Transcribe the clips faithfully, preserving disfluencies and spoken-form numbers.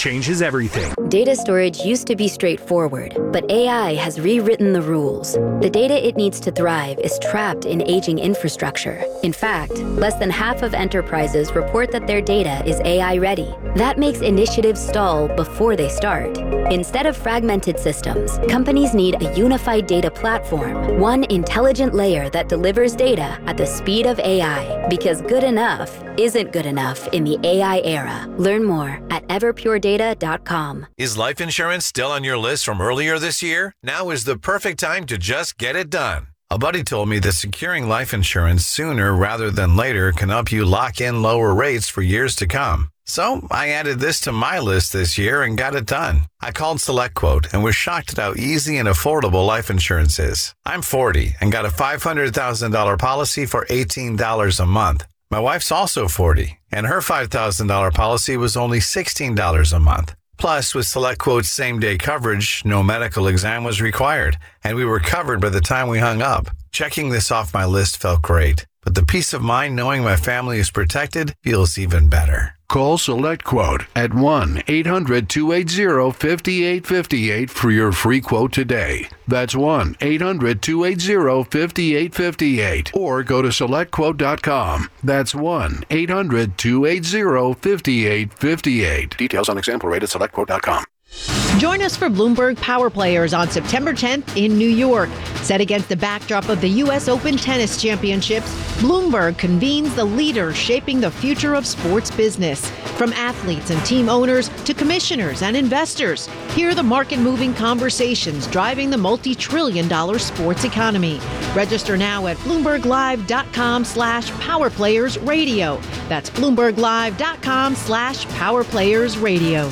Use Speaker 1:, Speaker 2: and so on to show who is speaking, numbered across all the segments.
Speaker 1: changes everything.
Speaker 2: Data storage used to be straightforward, but A I has rewritten the rules. The data it needs to thrive is trapped in aging infrastructure. In fact, less than half of enterprises report that their data is A I ready. That makes initiatives stall before they start. Instead of fragmented systems, companies need a unified data platform, one intelligent layer that delivers data at the speed of A I, because good enough isn't good enough in the A I era. Learn more at everpure data dot com.
Speaker 3: Is life insurance still on your list from earlier this year? Now is the perfect time to just get it done. A buddy told me that securing life insurance sooner rather than later can help you lock in lower rates for years to come. So I added this to my list this year and got it done. I called SelectQuote and was shocked at how easy and affordable life insurance is. I'm forty and got a five hundred thousand dollars policy for eighteen dollars a month. My wife's also forty, and her five thousand dollars policy was only sixteen dollars a month. Plus, with SelectQuote's same-day coverage, no medical exam was required, and we were covered by the time we hung up. Checking this off my list felt great, but the peace of mind knowing my family is protected feels even better.
Speaker 4: Call SelectQuote at one eight hundred two eight zero five eight five eight for your free quote today. That's one eight hundred two eight zero five eight five eight. Or go to select quote dot com. That's one eight hundred two eight zero five eight five eight. Details on example rate at select quote dot com.
Speaker 5: Join us for Bloomberg Power Players on September tenth in New York. Set against the backdrop of the U S Open Tennis Championships, Bloomberg convenes the leaders shaping the future of sports business. From athletes and team owners to commissioners and investors, hear the market-moving conversations driving the multi-trillion dollar sports economy. Register now at bloomberg live dot com slash power players radio. That's bloomberg live dot com slash power players radio.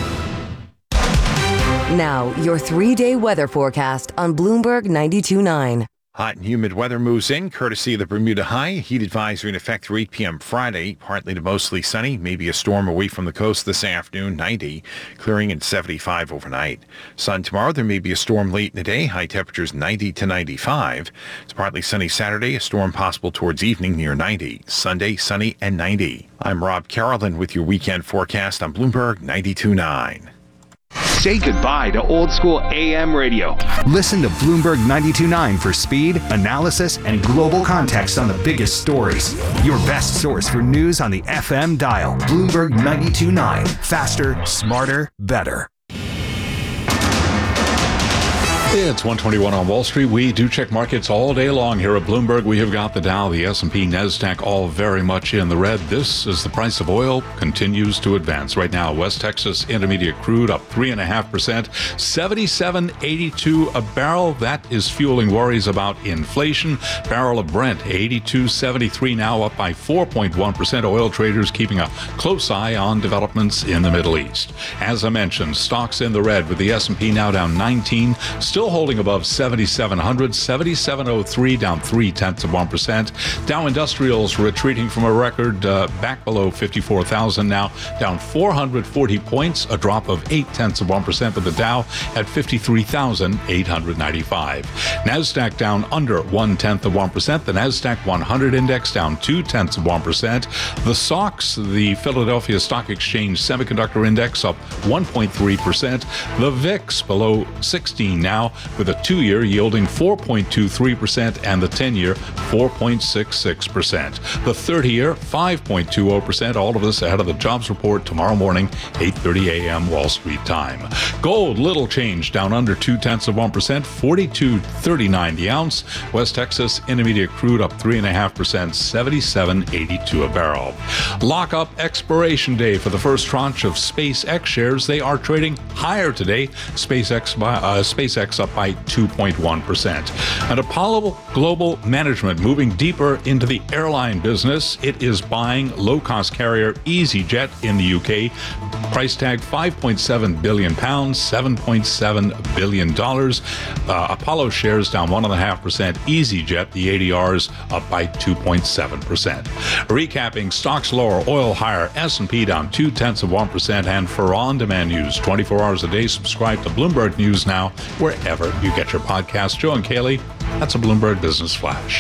Speaker 6: Now, your three-day weather forecast on Bloomberg ninety-two point nine.
Speaker 7: Hot and humid weather moves in, courtesy of the Bermuda High. Heat advisory in effect through eight p.m. Friday. Partly to mostly sunny. Maybe a storm away from the coast this afternoon, ninety. Clearing at seventy-five overnight. Sun tomorrow. There may be a storm late in the day. High temperatures ninety to ninety-five. It's partly sunny Saturday. A storm possible towards evening near ninety. Sunday, sunny and ninety. I'm Rob Carolyn with your weekend forecast on Bloomberg ninety-two point nine.
Speaker 8: Say goodbye to old school A M radio.
Speaker 1: Listen to Bloomberg ninety-two point nine for speed, analysis, and global context on the biggest stories. Your best source for news on the F M dial. Bloomberg ninety-two point nine. Faster, smarter, better.
Speaker 9: It's one twenty-one on Wall Street. We do check markets all day long here at Bloomberg. We have got the Dow, the S and P, NASDAQ all very much in the red. This is the price of oil continues to advance. Right now, West Texas Intermediate crude up three point five percent, seventy-seven eighty-two a barrel. That is fueling worries about inflation. Barrel of Brent, eighty-two seventy-three now up by four point one percent. Oil traders keeping a close eye on developments in the Middle East. As I mentioned, stocks in the red with the S and P now down nineteen, still holding above seventy-seven hundred, seventy-seven oh three down three tenths of one percent. Dow Industrials retreating from a record uh, back below fifty-four thousand now, down four hundred forty points, a drop of eight tenths of one percent for the Dow at fifty-three thousand eight hundred ninety-five. NASDAQ down under one tenth of one percent. The NASDAQ one hundred index down two tenths of one percent. The S O X, the Philadelphia Stock Exchange Semiconductor Index, up one point three percent. The V I X below sixteen now, with a two-year yielding four point two three percent and the ten-year four point six six percent. The thirty-year five point two zero percent. All of this ahead of the jobs report tomorrow morning, eight thirty a.m. Wall Street time. Gold, little change, down under two tenths of one percent, forty-two thirty-nine the ounce. West Texas Intermediate crude up three point five percent, seventy-seven eighty-two a barrel. Lockup expiration day for the first tranche of SpaceX shares. They are trading higher today. SpaceX, by, uh, SpaceX up by two point one percent. And Apollo Global Management moving deeper into the airline business. It is buying low-cost carrier EasyJet in the U K. Price tag five point seven billion pounds, seven point seven billion dollars. Uh, Apollo shares down one point five percent. EasyJet, the A D Rs, up by two point seven percent. Recapping, stocks lower, oil higher, S and P down two tenths of one percent. And for on-demand news, twenty-four hours a day, subscribe to Bloomberg News Now, wherever you get your podcasts. Joe and Kaylee, that's a Bloomberg Business Flash.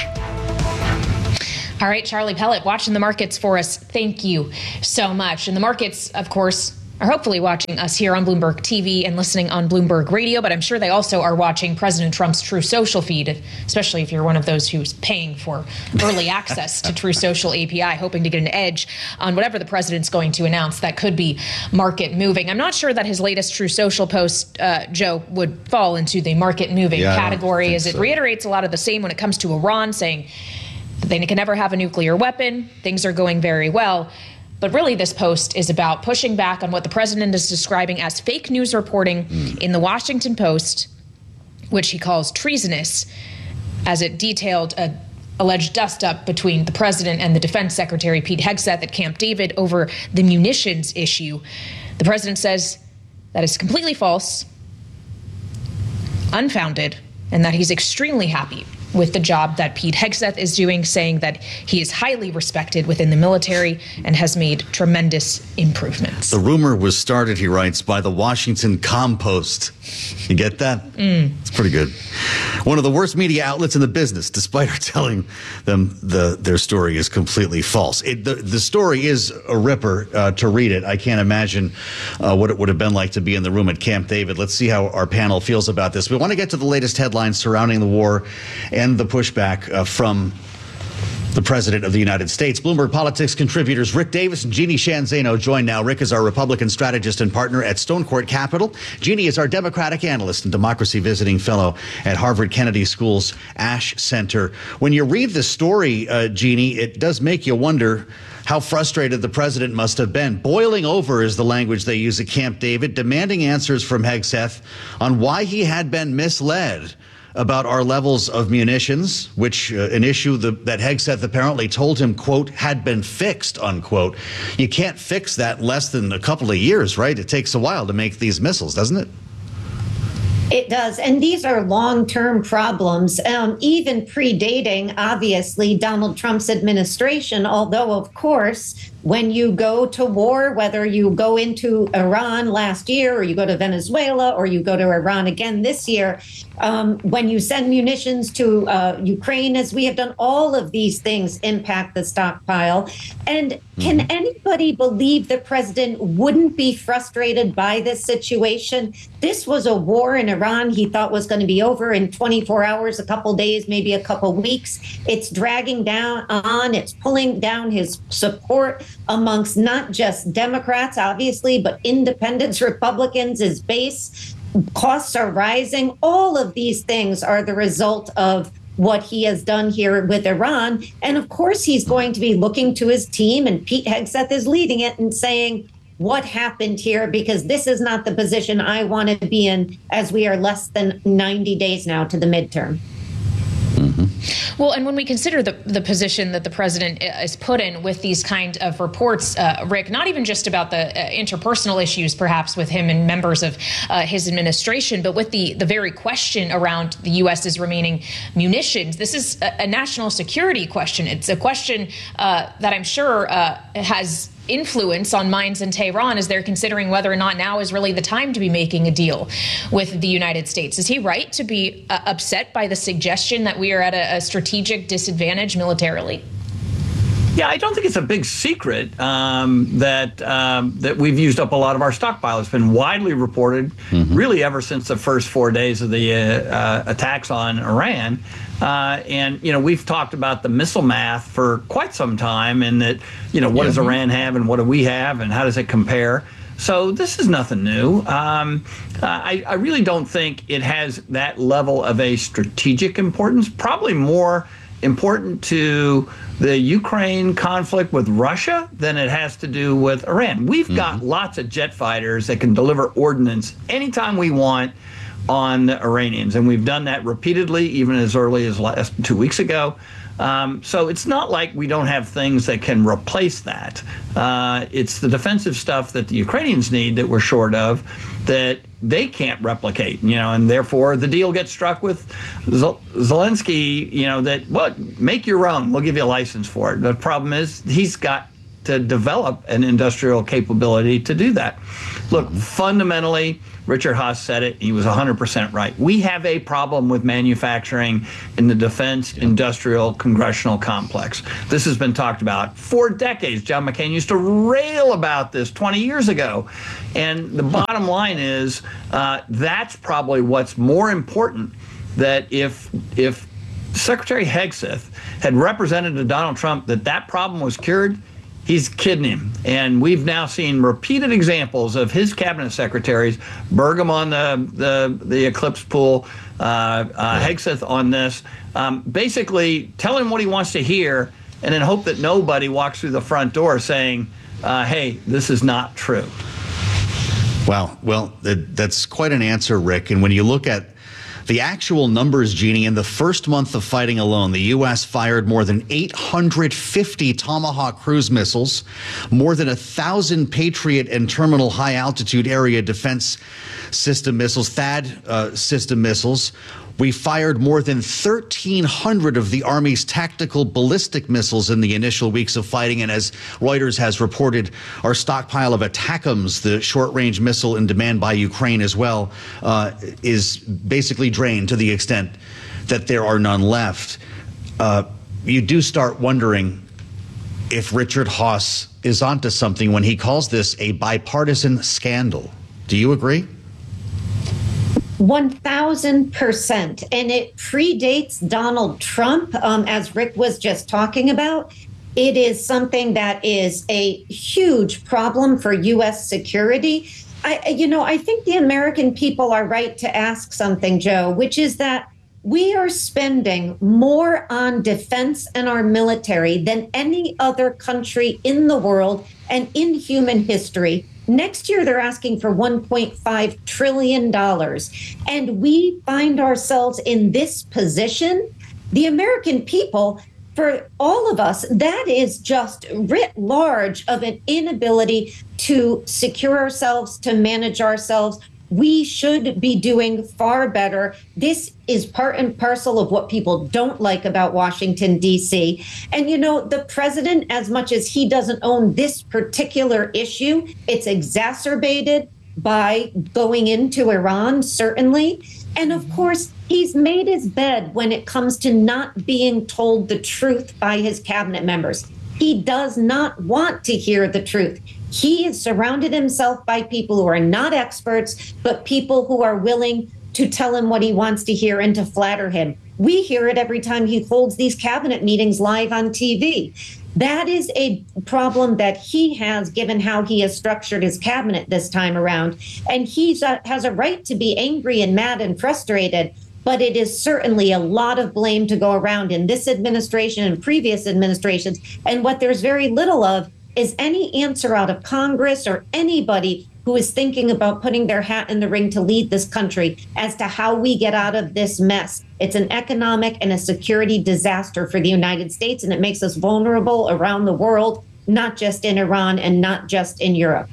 Speaker 10: All right, Charlie Pellet, watching the markets for us. Thank you so much. And the markets, of course, are hopefully watching us here on Bloomberg T V and listening on Bloomberg Radio, but I'm sure they also are watching President Trump's True Social feed, especially if you're one of those who's paying for early access to True Social A P I, hoping to get an edge on whatever the president's going to announce that could be market moving. I'm not sure that his latest True Social post, uh, Joe, would fall into the market moving yeah, category, as it so. reiterates a lot of the same when it comes to Iran, saying that they can never have a nuclear weapon, things are going very well. But really, this post is about pushing back on what the president is describing as fake news reporting mm. in the Washington Post, which he calls treasonous, as it detailed a alleged dust-up between the president and the defense secretary, Pete Hegseth, at Camp David over the munitions issue. The president says that is completely false, unfounded, and that he's extremely happy with the job that Pete Hegseth is doing, saying that he is highly respected within the military and has made tremendous improvements.
Speaker 11: The rumor was started, he writes, by the Washington Compost. You get that? Mm. It's pretty good. One of the worst media outlets in the business, despite her telling them the their story is completely false. It, the, the story is a ripper uh, to read it. I can't imagine uh, what it would have been like to be in the room at Camp David. Let's see how our panel feels about this. We want to get to the latest headlines surrounding the war and the pushback uh, from the President of the United States. Bloomberg Politics contributors Rick Davis and Jeannie Sheehan Zaino join now. Rick is our Republican strategist and partner at Stonecourt Capital. Jeannie is our Democratic analyst and democracy visiting fellow at Harvard Kennedy School's Ash Center. When you read the story, uh, Jeannie, it does make you wonder how frustrated the president must have been. Boiling over is the language they use at Camp David, demanding answers from Hegseth on why he had been misled about our levels of munitions, which uh, an issue the, that Hegseth apparently told him, quote, had been fixed, unquote. You can't fix that in less than a couple of years, right? It takes a while to make these missiles, doesn't it?
Speaker 12: It does. And these are long-term problems, um, even predating, obviously, Donald Trump's administration, although, of course, when you go to war, whether you go into Iran last year or you go to Venezuela or you go to Iran again this year, um, when you send munitions to uh, Ukraine, as we have done, all of these things impact the stockpile. And can anybody believe the president wouldn't be frustrated by this situation? This was a war in Iran he thought was going to be over in twenty-four hours, a couple days, maybe a couple weeks. It's dragging down on, it's pulling down his support amongst not just Democrats, obviously, but independents, Republicans, his base. Costs are rising. All of these things are the result of what he has done here with Iran. And of course, he's going to be looking to his team, and Pete Hegseth is leading it and saying, what happened here? Because this is not the position I want to be in as we are less than ninety days now to the midterm.
Speaker 10: Mm-hmm. Well, and when we consider the, the position that the president is put in with these kind of reports, uh, Rick, not even just about the uh, interpersonal issues, perhaps with him and members of uh, his administration, but with the, the very question around the U S's remaining munitions. This is a, a national security question. It's a question uh, that I'm sure uh, has influence on minds in Tehran as they're considering whether or not now is really the time to be making a deal with the United States. Is he right to be uh, upset by the suggestion that we are at a, a strategic disadvantage militarily?
Speaker 13: Yeah, I don't think it's a big secret um, that um, that we've used up a lot of our stockpile. It's been widely reported, mm-hmm. really ever since the first four days of the uh, uh, attacks on Iran. Uh, and, you know, we've talked about the missile math for quite some time, and that, you know, what mm-hmm. does Iran have and what do we have and how does it compare? So this is nothing new. Um, I, I really don't think it has that level of a strategic importance, probably more important to the Ukraine conflict with Russia than it has to do with Iran. We've mm-hmm. got lots of jet fighters that can deliver ordnance anytime we want on the Iranians, and we've done that repeatedly, even as early as last two weeks ago. Um, so it's not like we don't have things that can replace that. Uh, it's the defensive stuff that the Ukrainians need that we're short of, that they can't replicate, you know, and therefore the deal gets struck with Zelensky, you know, that, well, make your own, we'll give you a license for it. The problem is he's got to develop an industrial capability to do that. Look, fundamentally, Richard Haass said it. He was one hundred percent right. We have a problem with manufacturing in the defense industrial congressional complex. This has been talked about for decades. John McCain used to rail about this twenty years ago. And the bottom line is uh, that's probably what's more important, that if if Secretary Hegseth had represented to Donald Trump that that problem was cured, he's kidding him. And we've now seen repeated examples of his cabinet secretaries, Burgum on the the, the Eclipse pool, uh, uh, Hegseth on this, um, basically tell him what he wants to hear and then hope that nobody walks through the front door saying, uh, hey, this is not true.
Speaker 11: Wow. Well, that, that's quite an answer, Rick. And when you look at the actual numbers, Jeannie, in the first month of fighting alone, the U S fired more than eight hundred fifty Tomahawk cruise missiles, more than one thousand Patriot and Terminal High Altitude Area Defense System missiles, THAAD uh, system missiles. We fired more than thirteen hundred of the Army's tactical ballistic missiles in the initial weeks of fighting. And as Reuters has reported, our stockpile of ATACMS, the short-range missile in demand by Ukraine as well, uh, is basically drained to the extent that there are none left. Uh, you do start wondering if Richard Haass is onto something when he calls this a bipartisan scandal. Do you agree?
Speaker 12: one thousand percent. And it predates Donald Trump, um, as Rick was just talking about. It is something that is a huge problem for U S security. I, you know, I think the American people are right to ask something, Joe, which is that we are spending more on defense and our military than any other country in the world and in human history. Next year, they're asking for one point five trillion dollars. And we find ourselves in this position. The American people, for all of us, that is just writ large of an inability to secure ourselves, to manage ourselves. We should be doing far better. This is part and parcel of what people don't like about Washington, D C. And, you know, the president, as much as he doesn't own this particular issue, it's exacerbated by going into Iran, certainly. And of course, he's made his bed when it comes to not being told the truth by his cabinet members. He does not want to hear the truth. He has surrounded himself by people who are not experts, but people who are willing to tell him what he wants to hear and to flatter him. We hear it every time he holds these cabinet meetings live on T V. That is a problem that he has, given how he has structured his cabinet this time around. And he has a right to be angry and mad and frustrated. But it is certainly a lot of blame to go around in this administration and previous administrations. And what there's very little of is any answer out of Congress or anybody who is thinking about putting their hat in the ring to lead this country as to how we get out of this mess. It's an economic and a security disaster for the United States, and it makes us vulnerable around the world, not just in Iran and not just in Europe.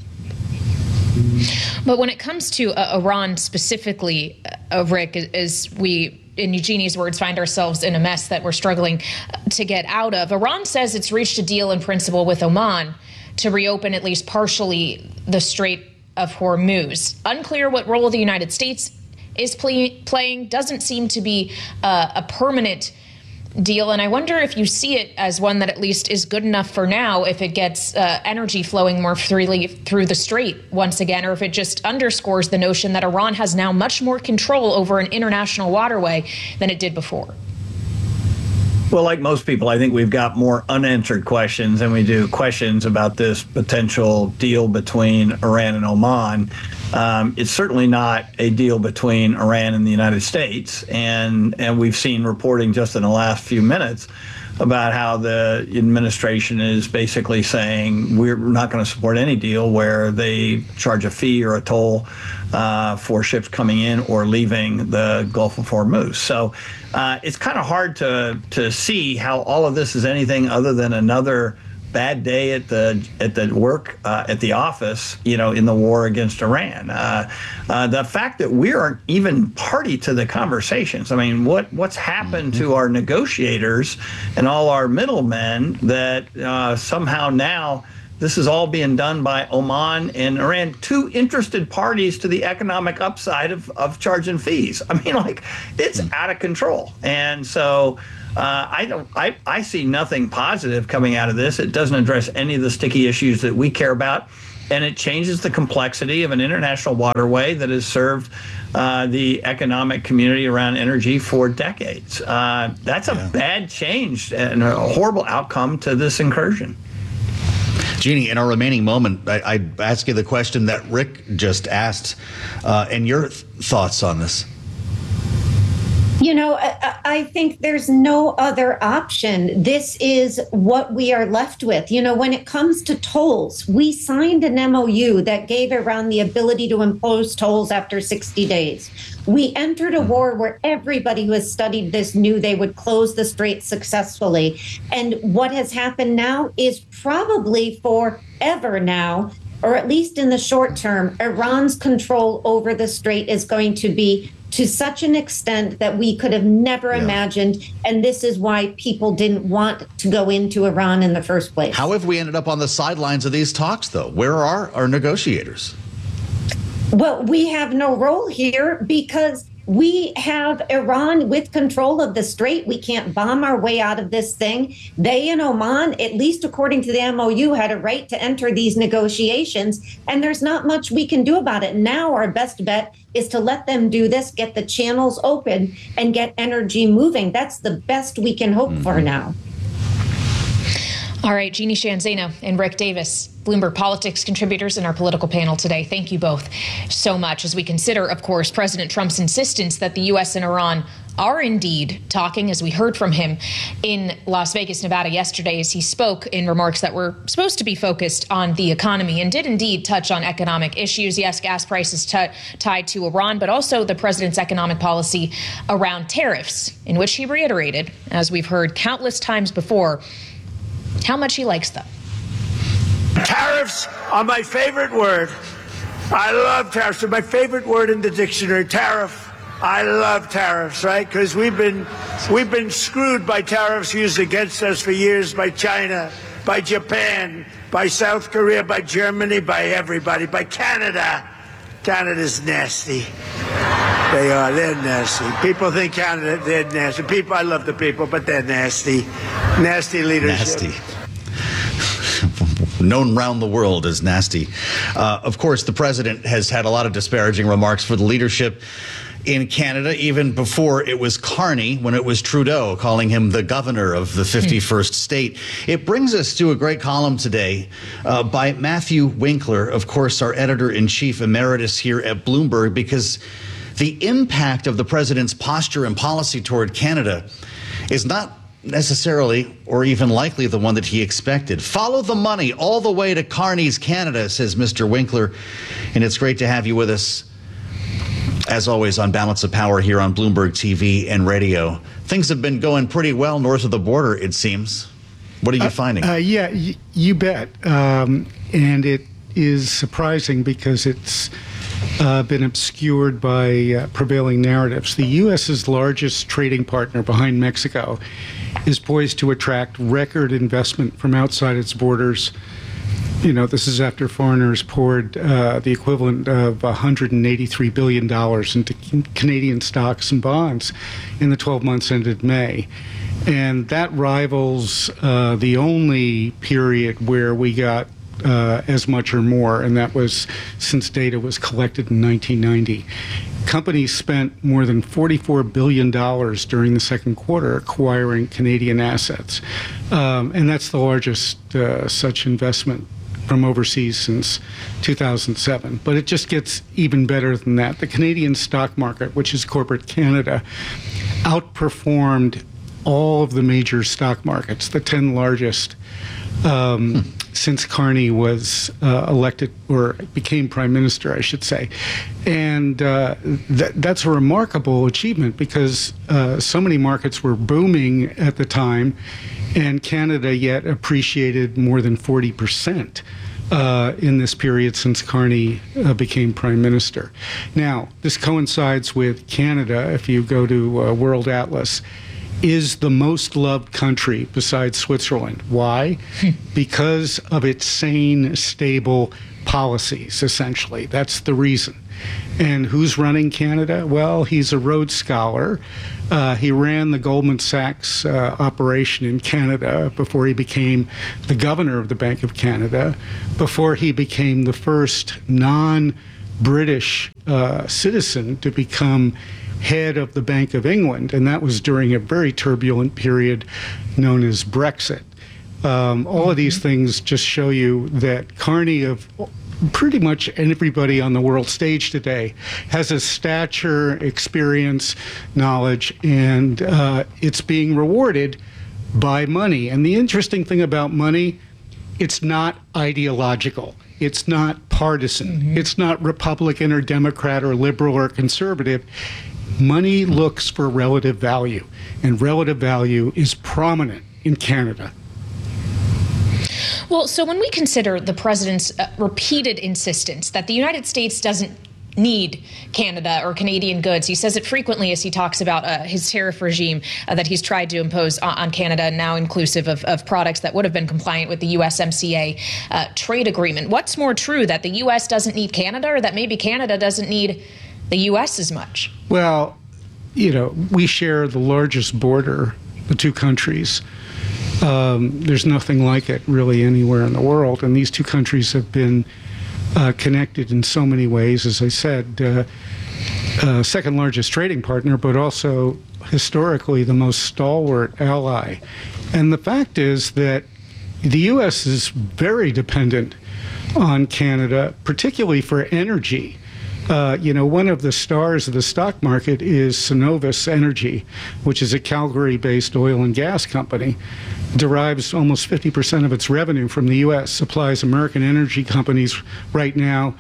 Speaker 10: But when it comes to uh, Iran specifically, uh, Rick, as we, in Eugenie's words, find ourselves in a mess that we're struggling to get out of, Iran says it's reached a deal in principle with Oman to reopen at least partially the Strait of Hormuz. Unclear what role the United States is play, playing. Doesn't seem to be uh, a permanent deal. And I wonder if you see it as one that at least is good enough for now if it gets uh, energy flowing more freely through the strait once again, or if it just underscores the notion that Iran has now much more control over an international waterway than it did before.
Speaker 13: Well, like most people, I think we've got more unanswered questions than we do questions about this potential deal between Iran and Oman. Um, it's certainly not a deal between Iran and the United States. And, and we've seen reporting just in the last few minutes about how the administration is basically saying we're not going to support any deal where they charge a fee or a toll uh, for ships coming in or leaving the Gulf of Hormuz. So uh, it's kind of hard to to see how all of this is anything other than another bad day at the at the work uh, at the office, you know, in the war against Iran. Uh, uh, the fact that we aren't even party to the conversations. I mean, what what's happened mm-hmm. to our negotiators and all our middlemen that uh, somehow now this is all being done by Oman and Iran, two interested parties to the economic upside of, of charging fees. I mean, like, it's mm. out of control. And so uh, I don't, I, I see nothing positive coming out of this. It doesn't address any of the sticky issues that we care about. And it changes the complexity of an international waterway that has served uh, the economic community around energy for decades. Uh, that's a yeah. bad change and a horrible outcome to this incursion.
Speaker 11: Jeannie, in our remaining moment, I, I ask you the question that Rick just asked, uh, and your th- thoughts on this.
Speaker 12: You know, I, I think there's no other option. This is what we are left with. You know, when it comes to tolls, we signed an M O U that gave Iran the ability to impose tolls after sixty days. We entered a war where everybody who has studied this knew they would close the strait successfully. And what has happened now is probably forever now, or at least in the short term, Iran's control over the strait is going to be to such an extent that we could have never yeah. imagined. And this is why people didn't want to go into Iran in the first place.
Speaker 11: How have we ended up on the sidelines of these talks, though? Where are our negotiators?
Speaker 12: Well, we have no role here because we have Iran with control of the strait. We can't bomb our way out of this thing. They and Oman, at least according to the M O U, had a right to enter these negotiations. And there's not much we can do about it. Now our best bet is to let them do this, get the channels open, and get energy moving. That's the best we can hope mm-hmm. for now.
Speaker 10: All right, Jeannie Sheehan Zaino and Rick Davis, Bloomberg Politics contributors in our political panel today. Thank you both so much as we consider, of course, President Trump's insistence that the U S and Iran are indeed talking, as we heard from him in Las Vegas, Nevada yesterday, as he spoke in remarks that were supposed to be focused on the economy and did indeed touch on economic issues. Yes, gas prices t- tied to Iran, but also the president's economic policy around tariffs, in which he reiterated, as we've heard countless times before, how much he likes them.
Speaker 14: Tariffs are my favorite word. I love tariffs. They're my favorite word in the dictionary. Tariff. I love tariffs, right? Because we've been we've been screwed by tariffs used against us for years by China, by Japan, by South Korea, by Germany, by everybody, by Canada. Canada's nasty. They are. They're nasty. People think Canada, they're nasty. People, I love the people, but they're nasty. Nasty leadership.
Speaker 11: Nasty. Known round the world as nasty. Uh, of course, the president has had a lot of disparaging remarks for the leadership in Canada, even before it was Carney, when it was Trudeau, calling him the governor of the fifty-first state. It brings us to a great column today uh, by Matthew Winkler, of course, our editor-in-chief emeritus here at Bloomberg, because the impact of the president's posture and policy toward Canada is not necessarily or even likely the one that he expected. Follow the money all the way to Carney's Canada, says Mister Winkler. And it's great to have you with us, as always, on Balance of Power here on Bloomberg T V and radio. Things have been going pretty well north of the border, it seems. What are you uh, finding?
Speaker 15: Uh, yeah, y- you bet. Um, and it is surprising because it's uh, been obscured by uh, prevailing narratives. The U S's largest trading partner behind Mexico is poised to attract record investment from outside its borders. You know, this is after foreigners poured uh, the equivalent of one hundred eighty-three billion dollars into Canadian stocks and bonds in the twelve months ended May. And that rivals uh, the only period where we got uh, as much or more, and that was since data was collected in nineteen ninety. Companies spent more than forty-four billion dollars during the second quarter acquiring Canadian assets. Um, and that's the largest uh, such investment from overseas since two thousand seven. But it just gets even better than that. The Canadian stock market, which is corporate Canada, outperformed all of the major stock markets, the ten largest, um, hmm. since Carney was uh, elected or became prime minister, I should say. And uh, th- that's a remarkable achievement because uh, so many markets were booming at the time, and Canada yet appreciated more than forty percent uh, in this period since Carney uh, became prime minister. Now, this coincides with Canada. If you go to uh, World Atlas, is the most loved country besides Switzerland. Why? Because of its sane, stable policies, essentially. That's the reason. And who's running Canada? Well, he's a Rhodes Scholar. Uh, he ran the Goldman Sachs uh, operation in Canada before he became the governor of the Bank of Canada, before he became the first non-British uh, citizen to become head of the Bank of England, and that was during a very turbulent period known as Brexit. Um, all of these things just show you that Carney, of pretty much everybody on the world stage today, has a stature, experience, knowledge, and uh, it's being rewarded by money. And the interesting thing about money, it's not ideological. It's not partisan. Mm-hmm. It's not Republican or Democrat or liberal or conservative. Money looks for relative value, and relative value is prominent in Canada.
Speaker 10: Well, so when we consider the president's uh, repeated insistence that the United States doesn't need Canada or Canadian goods, he says it frequently as he talks about uh, his tariff regime uh, that he's tried to impose on, on Canada, now inclusive of, of products that would have been compliant with the U S M C A uh, trade agreement. What's more true, that the U S doesn't need Canada, or that maybe Canada doesn't need the U S as much?
Speaker 15: Well, you know, we share the largest border, the two countries. Um, there's nothing like it really anywhere in the world, and these two countries have been uh, connected in so many ways. As I said, uh, uh, second largest trading partner, but also historically the most stalwart ally. And the fact is that the U S is very dependent on Canada, particularly for energy. Uh, you know, one of the stars of the stock market is Cenovus Energy, which is a Calgary-based oil and gas company. Derives almost fifty percent of its revenue from the U S, supplies American energy companies right now,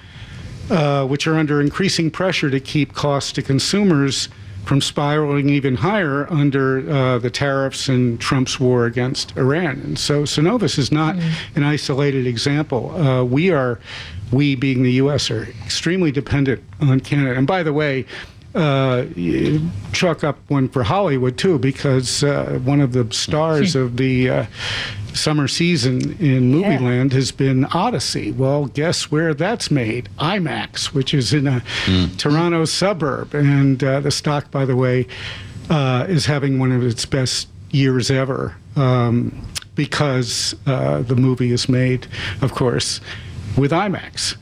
Speaker 15: uh, which are under increasing pressure to keep costs to consumers from spiraling even higher under uh, the tariffs and Trump's war against Iran. And so Cenovus is not mm. an isolated example. Uh, we are, we being the U S, are extremely dependent on Canada. And by the way, uh, chalk up one for Hollywood too, because uh, one of the stars of the uh, summer season in Movieland yeah. has been Odyssey. Well, guess where that's made? IMAX, which is in a mm. Toronto suburb. And uh, the stock, by the way, uh, is having one of its best years ever um, because uh, the movie is made, of course, with IMAX.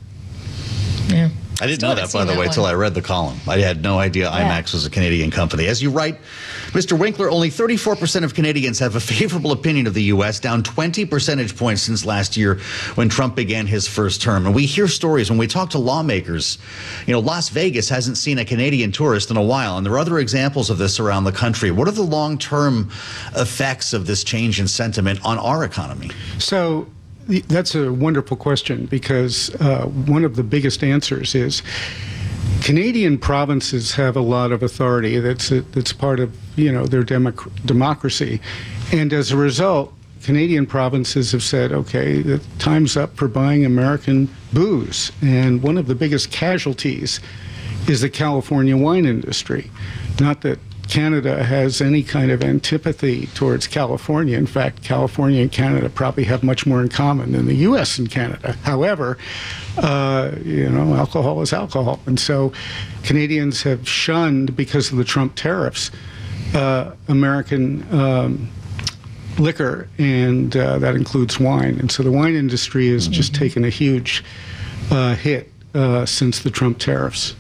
Speaker 10: Yeah.
Speaker 11: I didn't know that, by the way, until I read the column. I had no idea yeah. IMAX was a Canadian company. As you write, Mister Winkler, only thirty-four percent of Canadians have a favorable opinion of the U S, down twenty percentage points since last year when Trump began his first term. And we hear stories when we talk to lawmakers. You know, Las Vegas hasn't seen a Canadian tourist in a while, and there are other examples of this around the country. What are the long-term effects of this change in sentiment on our economy?
Speaker 15: So that's a wonderful question, because uh, one of the biggest answers is Canadian provinces have a lot of authority that's a, that's part of, you know, their democ- democracy. And as a result, Canadian provinces have said, okay, the time's up for buying American booze. And one of the biggest casualties is the California wine industry. Not that Canada has any kind of antipathy towards California. In fact, California and Canada probably have much more in common than the U S and Canada. However, uh, you know, alcohol is alcohol. And so Canadians have shunned, because of the Trump tariffs, uh, American um, liquor, and uh, that includes wine. And so the wine industry has mm-hmm. just taken a huge uh, hit uh, since the Trump tariffs.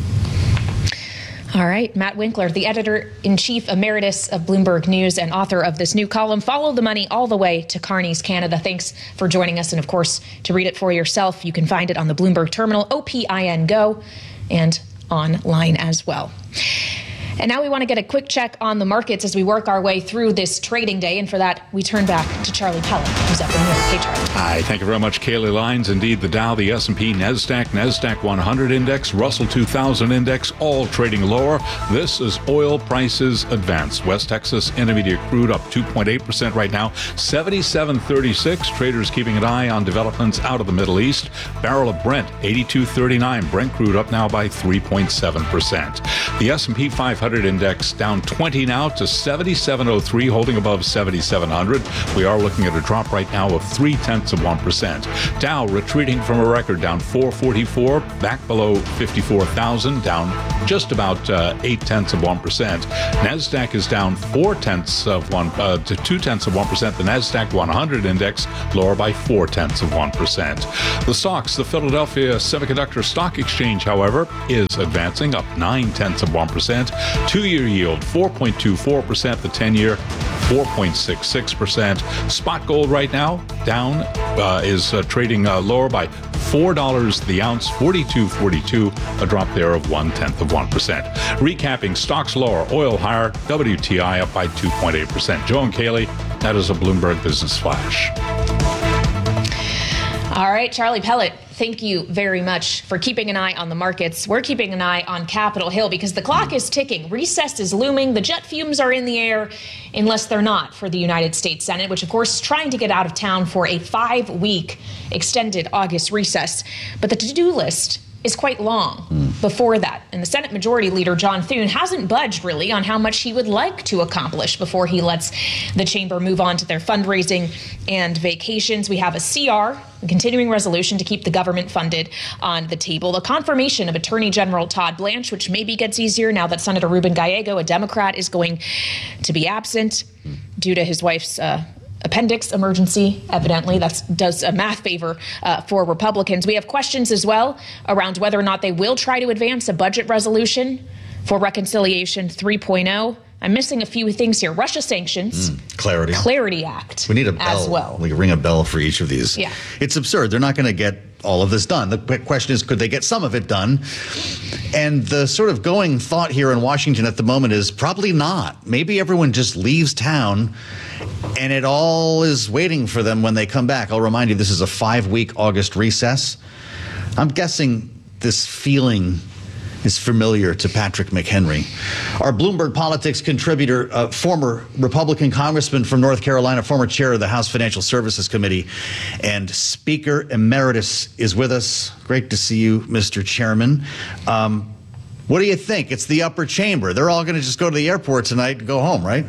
Speaker 10: All right, Matt Winkler, the editor-in-chief emeritus of Bloomberg News and author of this new column, Follow the Money All the Way to Carney's Canada. Thanks for joining us. And of course, to read it for yourself, you can find it on the Bloomberg Terminal, O P I N Go, and online as well. And now we want to get a quick check on the markets as we work our way through this trading day. And for that, we turn back to Charlie Pellet, who's up in New York. Hey, Charlie.
Speaker 9: Hi, thank you very much, Kaylee Lines. Indeed, the Dow, the S and P, NASDAQ, NASDAQ one hundred Index, Russell two thousand Index, all trading lower. This is oil prices advance. West Texas Intermediate crude up two point eight percent right now, seventy-seven thirty-six. Traders keeping an eye on developments out of the Middle East. Barrel of Brent, eighty-two thirty-nine. Brent crude up now by three point seven percent. The S and P five hundred hundred index down twenty now to seventy-seven oh three, holding above seventy-seven hundred. We are looking at a drop right now of three tenths of one percent. Dow retreating from a record, down four forty-four, back below fifty-four thousand, down just about uh, eight tenths of one percent. NASDAQ is down four tenths of one uh, to two tenths of one percent. The NASDAQ one hundred index lower by four tenths of one percent. The stocks, the Philadelphia Semiconductor Stock Exchange, however, is advancing up nine tenths of one percent. Two-year yield four point two four percent. The ten-year four point six six percent. Spot gold right now down uh, is uh, trading uh, lower by four dollars the ounce, forty-two forty-two, a drop there of one tenth of one percent. Recapping, stocks lower, oil higher, W T I up by two point eight percent. Joe and Kaylee, that is a Bloomberg Business Flash.
Speaker 10: All right, Charlie Pellet, thank you very much for keeping an eye on the markets. We're keeping an eye on Capitol Hill because the clock is ticking. Recess is looming. The jet fumes are in the air, unless they're not, for the United States Senate, which, of course, is trying to get out of town for a five-week extended August recess. But the to-do list is quite long mm. before that. And the Senate Majority Leader, John Thune, hasn't budged really on how much he would like to accomplish before he lets the chamber move on to their fundraising and vacations. We have a C R, a continuing resolution to keep the government funded, on the table. The confirmation of Attorney General Todd Blanche, which maybe gets easier now that Senator Ruben Gallego, a Democrat, is going to be absent mm. due to his wife's uh, appendix emergency. Evidently, that does a math favor uh, for Republicans. We have questions as well around whether or not they will try to advance a budget resolution for Reconciliation three point oh. I'm missing a few things here. Russia sanctions.
Speaker 11: Mm, clarity.
Speaker 10: Clarity Act.
Speaker 11: We need a bell.
Speaker 10: As well.
Speaker 11: We ring a bell for each of these.
Speaker 10: Yeah. It's
Speaker 11: absurd. They're not going to get all of this done. The question is, could they get some of it done? And the sort of going thought here in Washington at the moment is probably not. Maybe everyone just leaves town and it all is waiting for them when they come back. I'll remind you, this is a five-week August recess. I'm guessing this feeling is familiar to Patrick McHenry. Our Bloomberg Politics contributor, uh, former Republican congressman from North Carolina, former chair of the House Financial Services Committee, and Speaker Emeritus is with us. Great to see you, Mister Chairman. Um, what do you think? It's the upper chamber. They're all going to just go to the airport tonight and go home, right?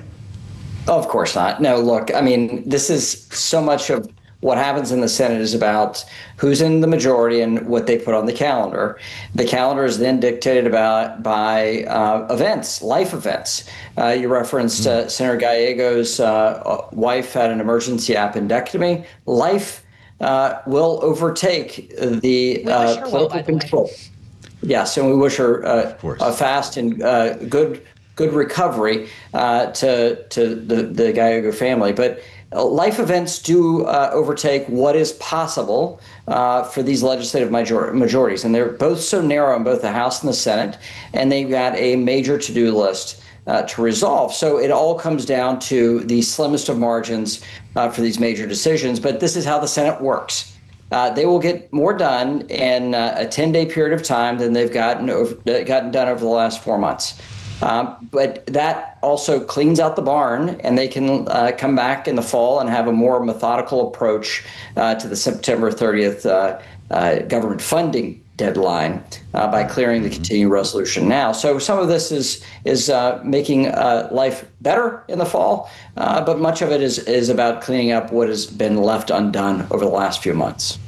Speaker 16: Oh, of course not. No, look, I mean, this is so much of what happens in the Senate is about who's in the majority and what they put on the calendar. The calendar is then dictated about by uh, events, life events. Uh, you referenced uh, Senator Gallego's uh, wife had an emergency appendectomy. Life uh, will overtake the uh, political well, control. Yes, and we wish her uh, a fast and uh, good good recovery uh, to to the, the Gallego family. But life events do uh, overtake what is possible uh, for these legislative major- majorities. And they're both so narrow in both the House and the Senate, and they've got a major to-do list uh, to resolve. So it all comes down to the slimmest of margins uh, for these major decisions. But this is how the Senate works. Uh, they will get more done in uh, a ten-day period of time than they've gotten, over, gotten done over the last four months. Um, but that also cleans out the barn, and they can uh, come back in the fall and have a more methodical approach uh, to the September thirtieth uh, uh, government funding deadline uh, by clearing the continuing resolution now. So some of this is is uh, making uh, life better in the fall, uh, but much of it is is about cleaning up what has been left undone over the last few months.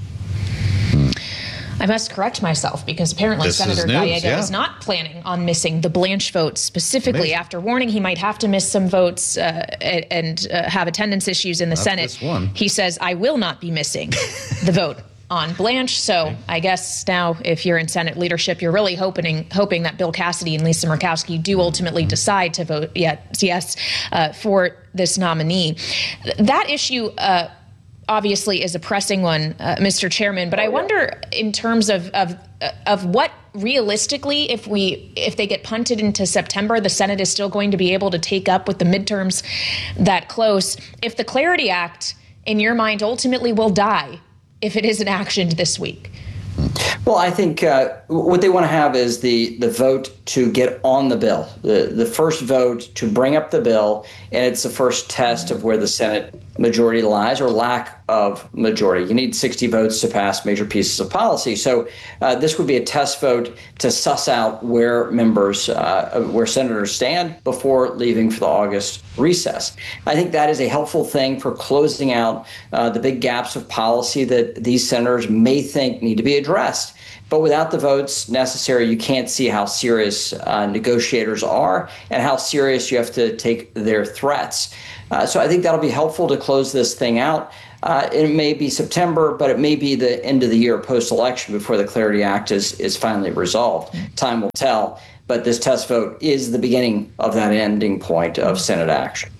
Speaker 10: I must correct myself because apparently
Speaker 11: This
Speaker 10: Senator
Speaker 11: is news,
Speaker 10: Gallego
Speaker 11: yeah.
Speaker 10: is not planning on missing the Blanche vote specifically
Speaker 11: Amazing.
Speaker 10: after warning he might have to miss some votes uh, and uh, have attendance issues in the
Speaker 11: Not
Speaker 10: Senate.
Speaker 11: this one.
Speaker 10: He says, I will not be missing the vote on Blanche. So I guess now if you're in Senate leadership, you're really hoping hoping that Bill Cassidy and Lisa Murkowski do ultimately decide to vote yes, yes uh, for this nominee. That issue uh, obviously is a pressing one, uh, Mister Chairman, but I wonder in terms of, of of what realistically, if we if they get punted into September, the Senate is still going to be able to take up with the midterms that close. If the Clarity Act, in your mind, ultimately will die if it isn't actioned this week,
Speaker 16: Well, I think uh, what they want to have is the the vote to get on the bill, the the first vote to bring up the bill, and it's the first test of where the Senate majority lies or lack of majority. You need sixty votes to pass major pieces of policy. So uh, this would be a test vote to suss out where members, uh, where senators stand before leaving for the August recess. I think that is a helpful thing for closing out uh, the big gaps of policy that these senators may think need to be addressed. But without the votes necessary, you can't see how serious uh, negotiators are and how serious you have to take their threats. Uh, so I think that'll be helpful to close this thing out. Uh, it may be September, but it may be the end of the year post-election before the Clarity Act is, is finally resolved. Time will tell. But this test vote is the beginning of that ending point of Senate action.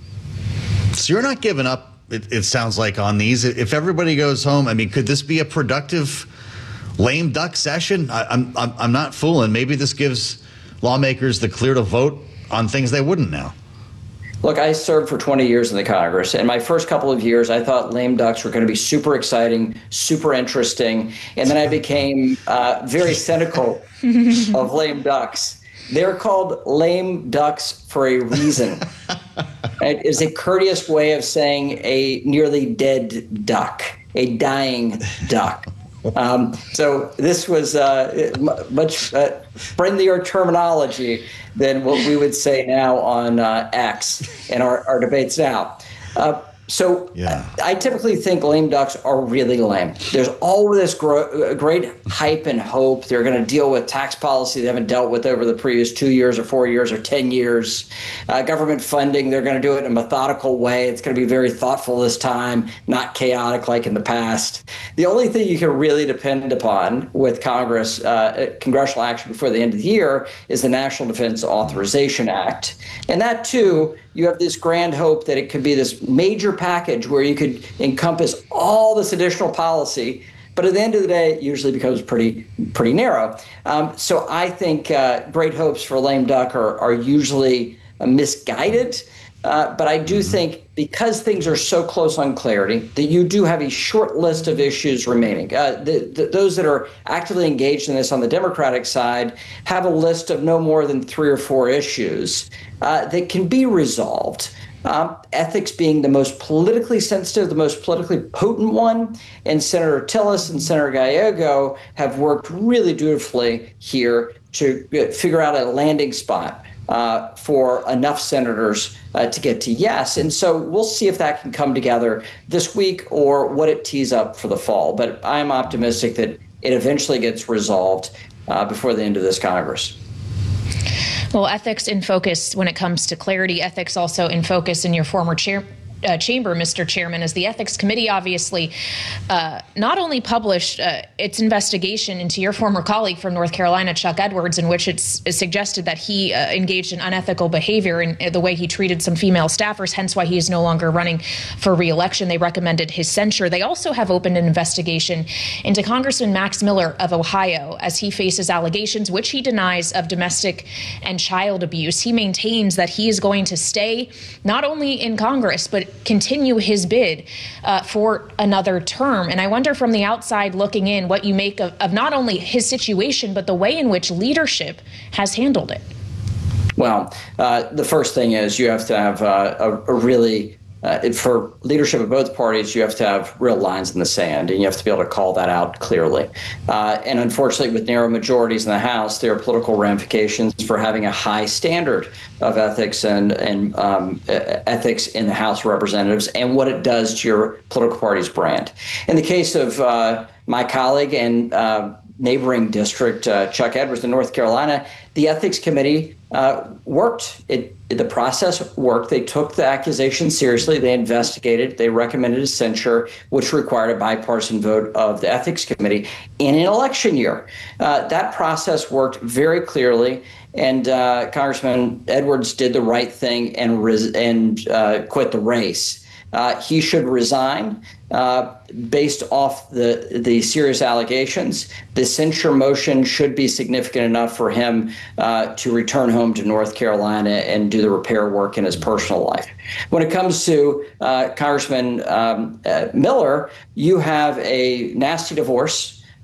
Speaker 11: So you're not giving up, it, it sounds like, on these. If everybody goes home, I mean, could this be a productive lame duck session? I, I'm, I'm I'm not fooling. Maybe this gives lawmakers the clear to vote on things they wouldn't now.
Speaker 16: Look, I served for twenty years in the Congress, and my first couple of years, I thought lame ducks were going to be super exciting, super interesting, and then I became uh, very cynical of lame ducks. They're called lame ducks for a reason. It is a courteous way of saying a nearly dead duck, a dying duck. Um, so this was uh, much uh, friendlier terminology than what we would say now on uh, X in our, our debates now. Uh, so yeah. I typically think lame ducks are really lame. There's all this gro- great hype and hope. They're going to deal with tax policy they haven't dealt with over the previous two years or four years or ten years. Uh, government funding, they're going to do it in a methodical way. It's going to be very thoughtful this time, not chaotic like in the past. The only thing you can really depend upon with Congress, uh, congressional action before the end of the year, is the National Defense Authorization Act. And that, too, you have this grand hope that it could be this major package where you could encompass all this additional policy. But at the end of the day, it usually becomes pretty pretty narrow. Um, so I think uh, great hopes for lame duck are, are usually uh, misguided. Uh, but I do think because things are so close on clarity that you do have a short list of issues remaining. Uh, the, the, those that are actively engaged in this on the Democratic side have a list of no more than three or four issues uh, that can be resolved. Um, ethics being the most politically sensitive, the most politically potent one. And Senator Tillis and Senator Gallego have worked really dutifully here to figure out a landing spot Uh, for enough senators uh, to get to yes. And so we'll see if that can come together this week or what it tees up for the fall. But I'm optimistic that it eventually gets resolved uh, before the end of this Congress.
Speaker 10: Well, ethics in focus when it comes to clarity, ethics also in focus in your former chair. Uh, chamber, Mister Chairman, as the Ethics Committee obviously uh, not only published uh, its investigation into your former colleague from North Carolina, Chuck Edwards, in which it's, it's suggested that he uh, engaged in unethical behavior in, in the way he treated some female staffers, hence why he is no longer running for re-election. They recommended his censure. They also have opened an investigation into Congressman Max Miller of Ohio as he faces allegations, which he denies, of domestic and child abuse. He maintains that he is going to stay not only in Congress, but continue his bid uh, for another term. And I wonder from the outside looking in what you make of, of not only his situation, but the way in which leadership has handled it.
Speaker 16: Well, uh, the first thing is you have to have uh, a, a really Uh, for leadership of both parties, you have to have real lines in the sand, and you have to be able to call that out clearly. Uh, and unfortunately, with narrow majorities in the House, there are political ramifications for having a high standard of ethics and, and um, ethics in the House of Representatives and what it does to your political party's brand. In the case of uh, my colleague and uh, neighboring district, uh, Chuck Edwards in North Carolina, the Ethics Committee uh, worked. It, the process worked. They took the accusation seriously. They investigated. They recommended a censure, which required a bipartisan vote of the Ethics Committee in an election year. Uh, that process worked very clearly, and uh, Congressman Edwards did the right thing and res- and uh, quit the race. Uh, he should resign uh, based off the, the serious allegations. The censure motion should be significant enough for him uh, to return home to North Carolina and do the repair work in his personal life. When it comes to uh, Congressman um, uh, Miller, you have a nasty divorce.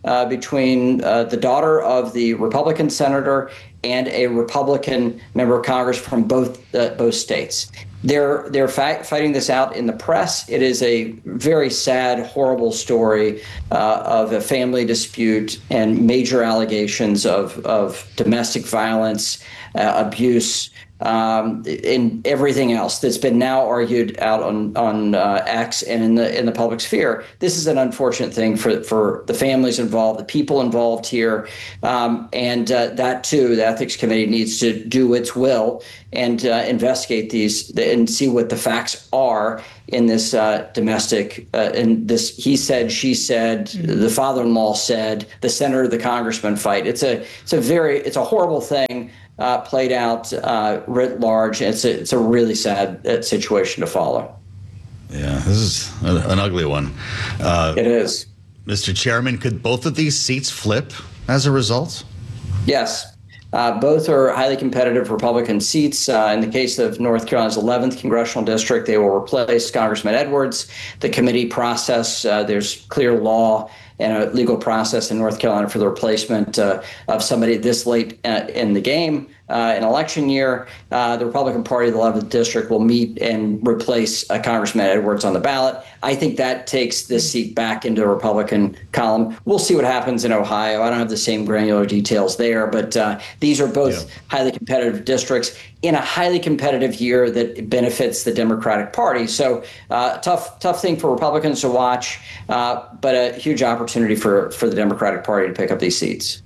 Speaker 16: uh, between uh, the daughter of the Republican senator and a Republican member of Congress from both uh, both states. They're they're fa- fighting this out in the press. It is a very sad, horrible story uh, of a family dispute and major allegations of of domestic violence, uh, abuse, um, and everything else that's been now argued out on on uh, X and in the in the public sphere. This is an unfortunate thing for for the families involved, the people involved here, um, and uh, that too, the Ethics Committee needs to do its will and uh, investigate these and see what the facts are in this uh, domestic, uh, in this he said, she said, mm-hmm. the father-in-law said, the senator, the congressman fight. It's a it's a very it's a horrible thing. Uh, played out uh, writ large. It's a, it's a really sad uh, situation to follow.
Speaker 11: Yeah, this is a, an ugly one. Uh,
Speaker 16: it is.
Speaker 11: Mister Chairman, could both of these seats flip as a result?
Speaker 16: Yes. Uh, both are highly competitive Republican seats. Uh, in the case of North Carolina's eleventh congressional district, they will replace Congressman Edwards. The committee process, uh, there's clear law and a legal process in North Carolina for the replacement uh, of somebody this late uh, in the game. Uh, in election year, uh, the Republican Party of the eleventh District will meet and replace uh, Congressman Edwards on the ballot. I think that takes this seat back into the Republican column. We'll see what happens in Ohio. I don't have the same granular details there, but uh, these are both yeah. highly competitive districts in a highly competitive year that benefits the Democratic Party. So uh, tough, tough thing for Republicans to watch, uh, but a huge opportunity for, for the Democratic Party to pick up these seats.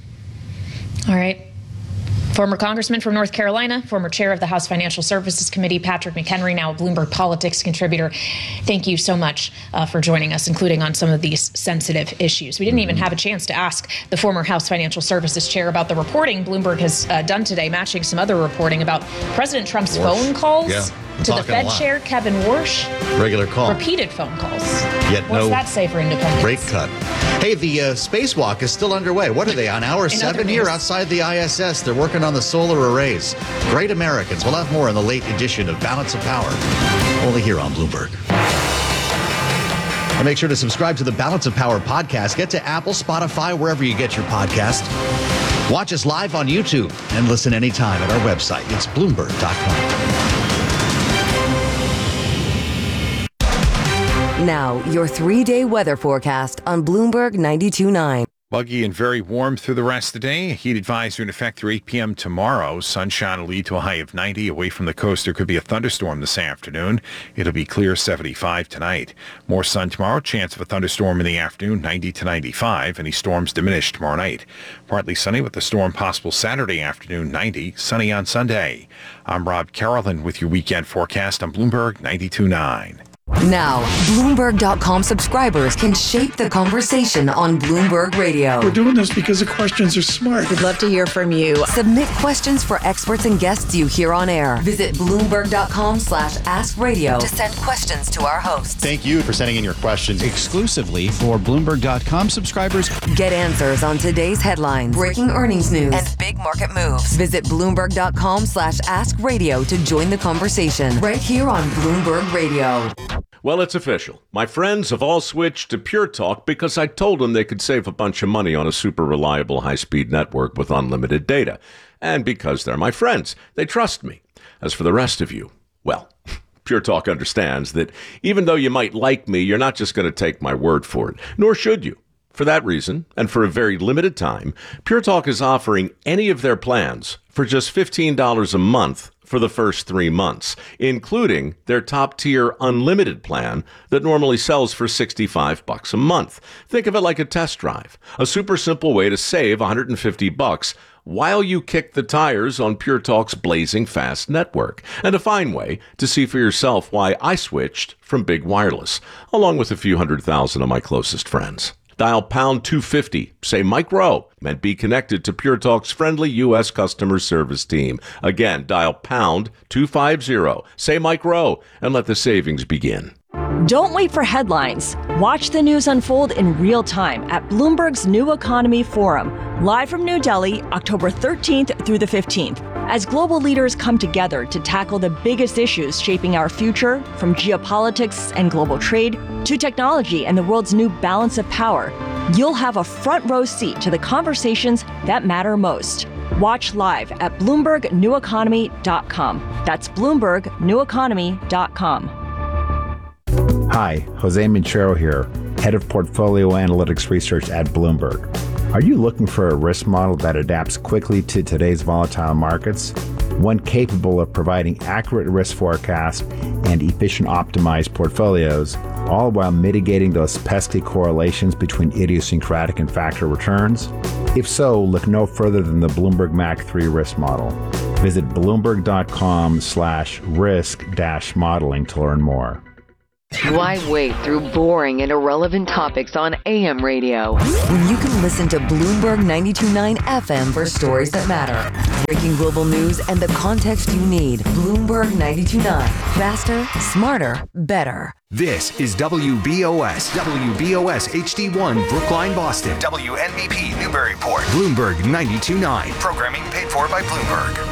Speaker 10: All right. Former Congressman from North Carolina, former chair of the House Financial Services Committee, Patrick McHenry, now a Bloomberg Politics contributor. Thank you so much uh, for joining us, including on some of these sensitive issues. We didn't even have a chance to ask the former House Financial Services chair about the reporting Bloomberg has uh, done today, matching some other reporting about President Trump's
Speaker 11: Warsh.
Speaker 10: phone calls
Speaker 11: yeah,
Speaker 10: to the Fed chair, Kevin Warsh.
Speaker 11: Regular call.
Speaker 10: Repeated phone calls.
Speaker 11: Yet
Speaker 10: What's
Speaker 11: no
Speaker 10: that say for independence?
Speaker 11: Rate cut. Hey, the uh, spacewalk is still underway. What are they, on hour seven here outside the I S S? They're working on the solar arrays. Great Americans. We'll have more in the late edition of Balance of Power, only here on Bloomberg. And make sure to subscribe to the Balance of Power podcast. Get to Apple, Spotify, wherever you get your podcast. Watch us live on YouTube and listen anytime at our website. It's Bloomberg dot com.
Speaker 6: Now, your three-day weather forecast on Bloomberg ninety-two point nine.
Speaker 7: Muggy and very warm through the rest of the day. Heat advisory in effect through eight p.m. tomorrow. Sunshine will lead to a high of ninety. Away from the coast, there could be a thunderstorm this afternoon. It'll be clear seventy-five tonight. More sun tomorrow. Chance of a thunderstorm in the afternoon, ninety to ninety-five. Any storms diminish tomorrow night. Partly sunny with a storm possible Saturday afternoon, ninety. Sunny on Sunday. I'm Rob Carolyn with your weekend forecast on Bloomberg ninety-two point nine.
Speaker 6: Now, Bloomberg dot com subscribers can shape the conversation on Bloomberg Radio.
Speaker 17: We're doing this because the questions are smart.
Speaker 6: We'd love to hear from you. Submit questions for experts and guests you hear on air. Visit Bloomberg dot com slash ask radio to send questions to our hosts.
Speaker 18: Thank you for sending in your questions exclusively for Bloomberg dot com subscribers.
Speaker 6: Get answers on today's headlines, breaking earnings news, and big market moves. Visit Bloomberg dot com slash ask radio to join the conversation right here on Bloomberg Radio.
Speaker 19: Well, it's official. My friends have all switched to Pure Talk because I told them they could save a bunch of money on a super reliable high-speed network with unlimited data. And because they're my friends, they trust me. As for the rest of you, well, Pure Talk understands that even though you might like me, you're not just going to take my word for it, nor should you. For that reason, and for a very limited time, Pure Talk is offering any of their plans for just fifteen dollars a month for the first three months, including their top-tier unlimited plan that normally sells for sixty-five bucks a month. Think of it like a test drive, a super simple way to save one hundred fifty bucks while you kick the tires on Pure Talk's blazing fast network, and a fine way to see for yourself why I switched from Big Wireless, along with a few hundred thousand of my closest friends. Dial pound two fifty, say Mike Rowe, and be connected to Pure Talk's friendly U S customer service team. Again, dial pound two fifty, say Mike Rowe, and let the savings begin.
Speaker 20: Don't wait for headlines. Watch the news unfold in real time at Bloomberg's New Economy Forum, live from New Delhi, October thirteenth through the fifteenth. As global leaders come together to tackle the biggest issues shaping our future, from geopolitics and global trade to technology and the world's new balance of power, you'll have a front row seat to the conversations that matter most. Watch live at Bloomberg New Economy dot com. That's Bloomberg New Economy dot com.
Speaker 21: Hi, Jose Minchero here, Head of Portfolio Analytics Research at Bloomberg. Are you looking for a risk model that adapts quickly to today's volatile markets? One capable of providing accurate risk forecasts and efficient optimized portfolios, all while mitigating those pesky correlations between idiosyncratic and factor returns? If so, look no further than the Bloomberg M A C three risk model. Visit bloomberg.com slash risk dash modeling to learn more.
Speaker 22: Why wait through boring and irrelevant topics on A M radio
Speaker 6: when you can listen to Bloomberg ninety-two point nine F M for stories that matter? Breaking global news and the context you need. Bloomberg ninety-two point nine. Faster, smarter, better.
Speaker 1: This is W B O S, W B O S H D one, Brookline, Boston. W N B P, Newburyport. Bloomberg ninety-two point nine. Programming paid for by Bloomberg.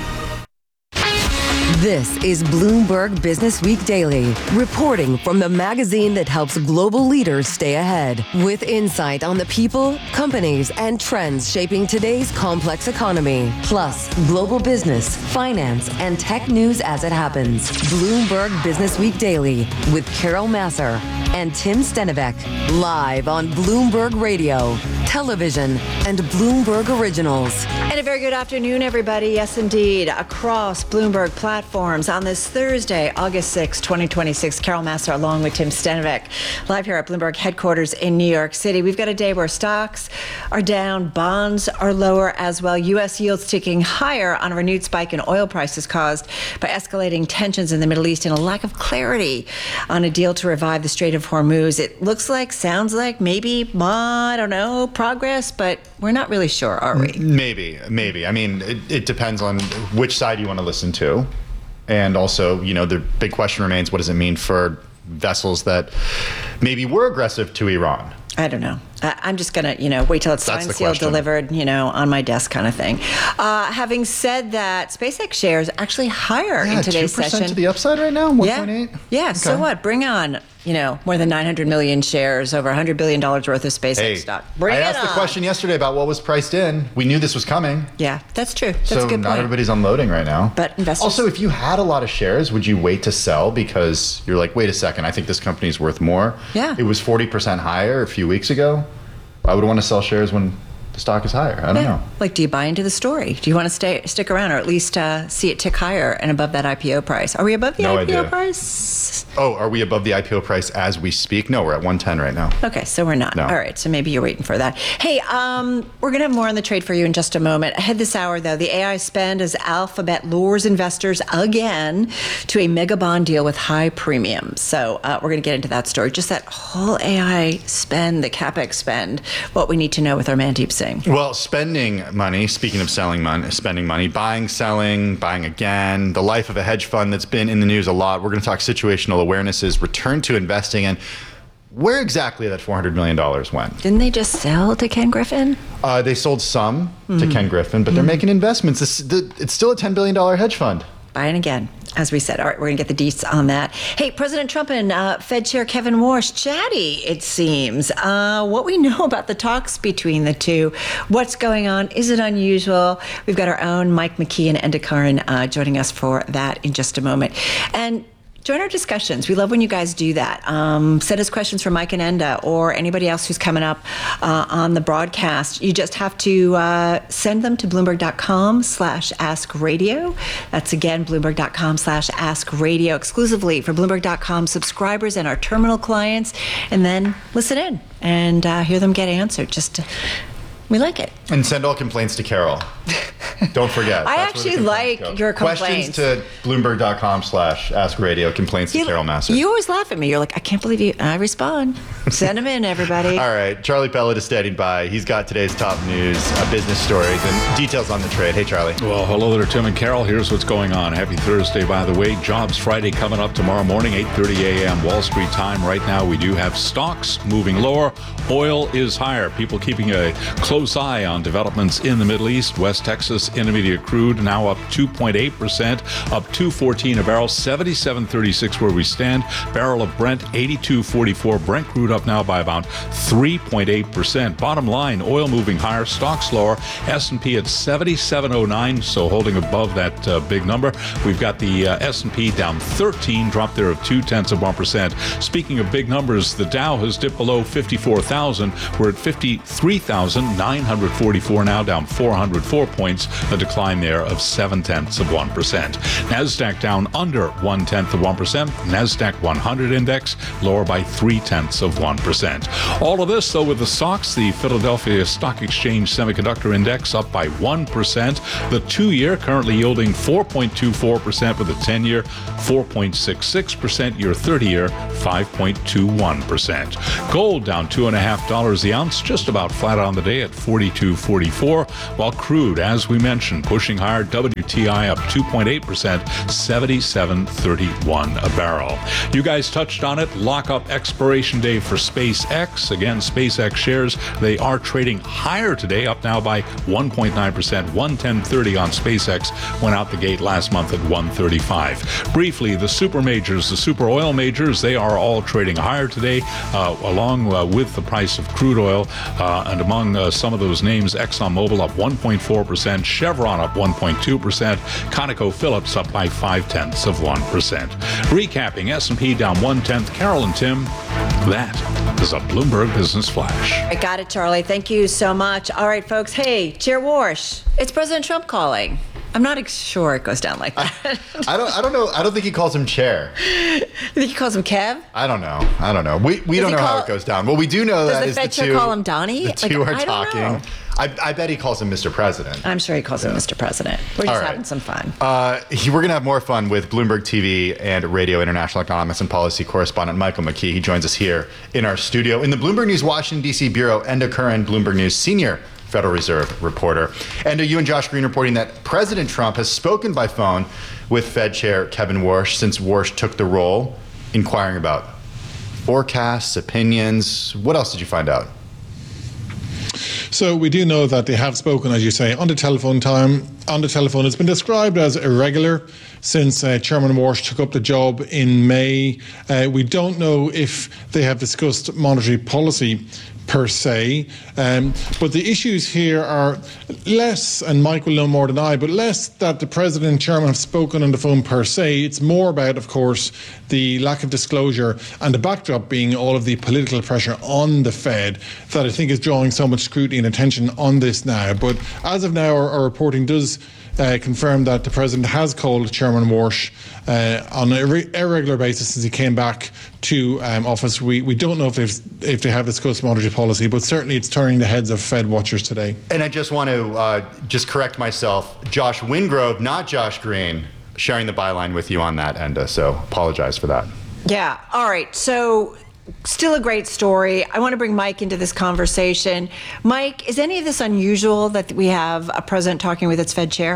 Speaker 6: This is Bloomberg Business Week Daily, reporting from the magazine that helps global leaders stay ahead, with insight on the people, companies, and trends shaping today's complex economy, plus global business, finance, and tech news as it happens. Bloomberg Business Week Daily with Carol Massar and Tim Stenivek, live on Bloomberg Radio, television, and Bloomberg Originals.
Speaker 23: And a very good afternoon, everybody. Yes, indeed. Across Bloomberg platforms on this Thursday, August sixth, twenty twenty-six. Carol Massar along with Tim Stenivek, live here at Bloomberg headquarters in New York City. We've got a day where stocks are down, bonds are lower as well. U S yields ticking higher on a renewed spike in oil prices caused by escalating tensions in the Middle East and a lack of clarity on a deal to revive the Strait of Hormuz. It looks like, sounds like, maybe, I don't know, progress, but we're not really sure, are we?
Speaker 24: Maybe, maybe. I mean, it, it depends on which side you want to listen to. And also, you know, the big question remains, what does it mean for vessels that maybe were aggressive to Iran?
Speaker 23: I don't know. I, I'm just going to, you know, wait till it's signed, sealed, delivered, you know, on my desk kind of thing. Uh, having said that, SpaceX shares actually higher
Speaker 24: yeah,
Speaker 23: in today's
Speaker 24: two percent
Speaker 23: session.
Speaker 24: To the upside right now, one point eight?
Speaker 23: Yeah, yeah. Okay. So what? Bring on, you know, more than nine hundred million shares, over one hundred billion dollars worth of SpaceX
Speaker 24: hey,
Speaker 23: stock. Bring
Speaker 24: I
Speaker 23: it
Speaker 24: asked
Speaker 23: on.
Speaker 24: the question yesterday about what was priced in. We knew this was coming.
Speaker 23: Yeah, that's true. That's
Speaker 24: so
Speaker 23: a good
Speaker 24: not
Speaker 23: point.
Speaker 24: everybody's unloading right now.
Speaker 23: But investors.
Speaker 24: Also, if you had a lot of shares, would you wait to sell because you're like, wait a second, I think this company's worth more?
Speaker 23: Yeah.
Speaker 24: It was forty percent higher a few weeks ago. I would want to sell shares when the stock is higher. I don't
Speaker 23: yeah.
Speaker 24: know.
Speaker 23: Like, do you buy into the story? Do you want to stay stick around or at least uh, see it tick higher and above that I P O price? Are we above the
Speaker 24: No
Speaker 23: I P O
Speaker 24: idea.
Speaker 23: price?
Speaker 24: Oh, are we above the I P O price as we speak? No, we're at one ten right now.
Speaker 23: Okay, so we're not.
Speaker 24: No.
Speaker 23: All right, so maybe you're waiting for that. Hey, um, we're going to have more on the trade for you in just a moment. Ahead this hour, though, the A I spend as Alphabet lures investors again to a mega bond deal with high premiums. So uh, we're going to get into that story. Just that whole A I spend, the CapEx spend, what we need to know with our Mandeep Singh.
Speaker 24: Well, spending money, speaking of selling money, spending money, buying, selling, buying again, the life of a hedge fund that's been in the news a lot. We're going to talk situational awarenesses, return to investing, and where exactly that four hundred million dollars went.
Speaker 23: Didn't they just sell to Ken Griffin?
Speaker 24: Uh, they sold some
Speaker 23: Mm-hmm.
Speaker 24: to Ken Griffin, but
Speaker 23: Mm-hmm.
Speaker 24: they're making investments. This, the, it's still a ten billion dollars hedge fund.
Speaker 23: Buying again, as we said. All right, we're going to get the deets on that. Hey, President Trump and uh, Fed Chair Kevin Warsh, chatty, it seems. Uh, what we know about the talks between the two, what's going on, is it unusual? We've got our own Mike McKee and Enda Karan uh, joining us for that in just a moment. And join our discussions. We love when you guys do that. Um, send us questions for Mike and Enda or anybody else who's coming up uh, on the broadcast. You just have to uh, send them to Bloomberg.com slash Ask Radio. That's again, Bloomberg.com slash Ask Radio, exclusively for Bloomberg dot com subscribers and our terminal clients. And then listen in and uh, hear them get answered. Just to, we like it.
Speaker 24: And send all complaints to Carol. Don't forget.
Speaker 23: I
Speaker 24: That's where the
Speaker 23: actually like
Speaker 24: complaints go.
Speaker 23: your complaints.
Speaker 24: Questions to Bloomberg.com slash Ask Radio, complaints to
Speaker 23: You-
Speaker 24: Carol Massar.
Speaker 23: You always laugh at me. You're like, I can't believe you. I respond. Send them in, everybody.
Speaker 24: All right, Charlie Pellet is standing by. He's got today's top news, uh, business stories, and details on the trade. Hey, Charlie.
Speaker 9: Well, hello there, Tim and Carol. Here's what's going on. Happy Thursday, by the way. Jobs Friday coming up tomorrow morning, eight thirty a.m. Wall Street time. Right now, we do have stocks moving lower. Oil is higher. People keeping a close eye on developments in the Middle East. West Texas Intermediate crude now up two point eight percent, up two fourteen a barrel, seventy-seven thirty-six where we stand. Barrel of Brent, eighty-two forty-four. Brent crude up now by about three point eight percent. Bottom line, oil moving higher, stocks lower. S and P at seventy-seven oh nine, so holding above that uh, big number. We've got the uh, S and P down thirteen, drop there of two tenths of one percent. Speaking of big numbers, the Dow has dipped below fifty-four thousand. We're at fifty-three thousand nine hundred forty-four now, down four hundred four points, a decline there of seven tenths of one percent. NASDAQ down under one tenth of one percent. NASDAQ one hundred index lower by three tenths of one percent. All of this, though, with the stocks, the Philadelphia Stock Exchange Semiconductor Index up by one percent. The two-year currently yielding four point two four percent, with the ten-year four point six six percent, your thirty-year five point two one percent. Gold down two and a half dollars the ounce, just about flat on the day at forty-two forty-four, while crude, as we mentioned, pushing higher. W T I up two point eight percent, seventy-seven thirty-one a barrel. You guys touched on it. Lock-up expiration day for SpaceX. Again, SpaceX shares, they are trading higher today, up now by one point nine percent. one ten thirty on SpaceX, went out the gate last month at one thirty-five. Briefly, the super majors, the super oil majors, they are all trading higher today, uh, along uh, with the price of crude oil. Uh, and among uh, some of those names, ExxonMobil up one point four percent, Chevron up one point two percent, ConocoPhillips up by five tenths of one percent. Recapping, S and P down one tenth. Carol and Tim, that is a Bloomberg Business Flash.
Speaker 23: I got it, Charlie. Thank you so much. All right, folks. Hey, Chair Warsh, it's President Trump calling. I'm not ex- sure it goes down like that.
Speaker 24: I don't. I don't know. I don't think he calls him chair.
Speaker 23: You think he calls him Kev?
Speaker 24: I don't know. I don't know. We we
Speaker 23: Does
Speaker 24: don't
Speaker 23: he
Speaker 24: know
Speaker 23: call,
Speaker 24: how it goes down. What we do know
Speaker 23: does
Speaker 24: that
Speaker 23: the
Speaker 24: is
Speaker 23: Fed
Speaker 24: the
Speaker 23: chair
Speaker 24: two.
Speaker 23: call him Donnie?
Speaker 24: The two
Speaker 23: like,
Speaker 24: are
Speaker 23: I
Speaker 24: talking.
Speaker 23: Don't know.
Speaker 24: I, I bet he calls him Mister President.
Speaker 23: I'm sure he calls
Speaker 24: yeah.
Speaker 23: him Mister President. We're just
Speaker 24: All right.
Speaker 23: having some fun.
Speaker 24: Uh, he, we're going to have more fun with Bloomberg T V and radio international economist and policy correspondent Michael McKee. He joins us here in our studio. In the Bloomberg News Washington, D C bureau, Enda Curran, Bloomberg News senior Federal Reserve reporter. Enda, you and Josh Green reporting that President Trump has spoken by phone with Fed Chair Kevin Warsh since Warsh took the role, inquiring about forecasts, opinions. What else did you find out?
Speaker 17: So we do know that they have spoken, as you say, on the telephone time. On the telephone, it's been described as irregular since uh, Chairman Warsh took up the job in May. Uh, we don't know if they have discussed monetary policy per se, um, but the issues here are less, and Mike will know more than I, but less that the President and Chairman have spoken on the phone per se. It's more about, of course, the lack of disclosure and the backdrop being all of the political pressure on the Fed that I think is drawing so much scrutiny and attention on this now. But as of now, our, our reporting does Uh, confirmed that the President has called Chairman Warsh uh, on a re- irregular basis since he came back to um, office. We we don't know if they've, if they have discussed monetary policy, but certainly it's turning the heads of Fed watchers today.
Speaker 24: And I just want to uh, just correct myself. Josh Wingrove, not Josh Green, sharing the byline with you on that, Enda, so apologize for that.
Speaker 23: Yeah. All right. So still a great story. I want to bring Mike into this conversation. Mike, is any of this unusual that we have a president talking with its Fed chair?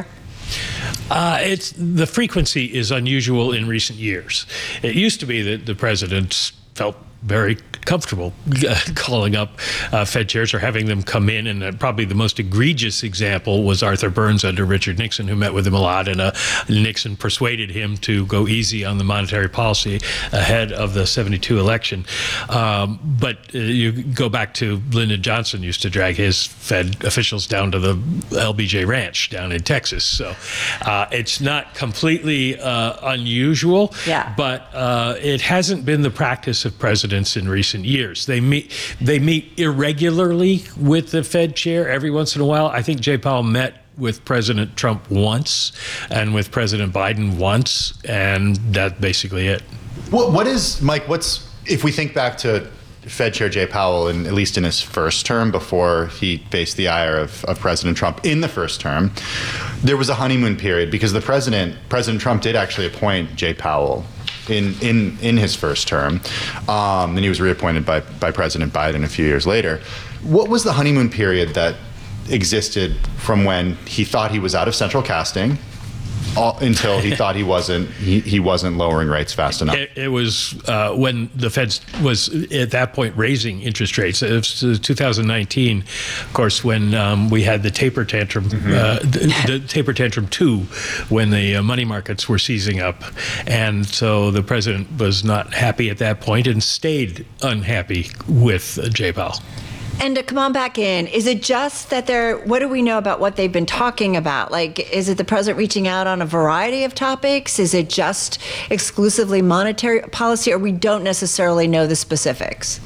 Speaker 2: Uh, it's the frequency is unusual in recent years. It used to be that the presidents felt very comfortable uh, calling up uh, Fed chairs or having them come in. And uh, probably the most egregious example was Arthur Burns under Richard Nixon, who met with him a lot. And uh, Nixon persuaded him to go easy on the monetary policy ahead of the seventy-two election. Um, but uh, you go back to Lyndon Johnson used to drag his Fed officials down to the L B J Ranch down in Texas. So uh, it's not completely uh, unusual,
Speaker 23: yeah.
Speaker 2: but uh, it hasn't been the practice of presidents in recent years. They meet they meet irregularly with the Fed chair every once in a while. I think Jay Powell met with President Trump once and with President Biden once, and that's basically it.
Speaker 24: What what is, Mike, what's, if we think back to Fed Chair Jay Powell, in, at least in his first term before he faced the ire of, of President Trump in the first term, there was a honeymoon period because the president, President Trump did actually appoint Jay Powell in in in his first term. Um, then he was reappointed by, by President Biden a few years later. What was the honeymoon period that existed from when he thought he was out of central casting all, until he thought he wasn't he, he wasn't lowering rates fast enough.
Speaker 2: It, it was uh, when the Fed was at that point raising interest rates. It was two thousand nineteen, of course, when um, we had the taper tantrum, mm-hmm. uh, the, the taper tantrum two, when the uh, money markets were seizing up, and so the president was not happy at that point and stayed unhappy with uh, Jay Powell.
Speaker 23: And to come on back in, is it just that they're, what do we know about what they've been talking about? Like, is it the president reaching out on a variety of topics? Is it just exclusively monetary policy, or we don't necessarily know the specifics?